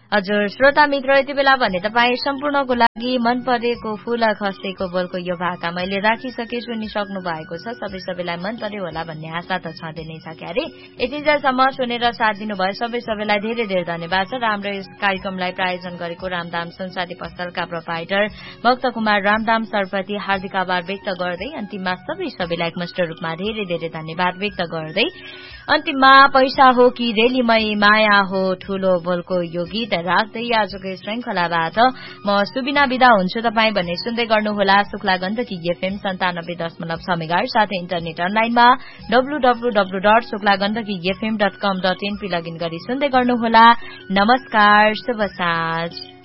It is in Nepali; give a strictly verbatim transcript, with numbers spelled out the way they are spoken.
हजुर श्रोता मित्र यति बेला भने तपाईँ सम्पूर्णको लागि मन परेको फूल खसेको बोलको यो भाका मैले राखिसके सुनिसक्नु भएको छ। सबै सबैलाई मन पर्यो होला भन्ने आशा त छँदै नै छ क्यारे। यतिन्जेलसम्म सुनेर साथ दिनुभयो सबै सबैलाई धेरै धेरै धन्यवाद छ। राम्रो यस कार्यक्रमलाई प्रायोजन गरेको रामदाम संसारी पसलका प्रोपाइटर भक्त कुमार रामदाम सरप्रति हार्दिक आभार व्यक्त गर्दै अन्तिममा सबै सबैलाई एकमुष्ट रूपमा धेरै धेरै धन्यवाद व्यक्त गर्दै अन्तिममा पैसा हो कि रेलीमै माया हो ठूलो बोलको यो गीत राख्दै आजको श्रृंखलाबाट म सुबिना बिदा हुन्छु। तपाईँ भने सुन्दै गर्नुहोला शुक्ला गण्डकी एफएम सन्तानब्बे दशमलव छ मेगाहर्ज साथै इन्टरनेट अनलाइनमा W W W dot Shukla Gandaki FM dot com dot in login गरी सुन्दै गर्नुहोला। नमस्कार, शुभ साँझ।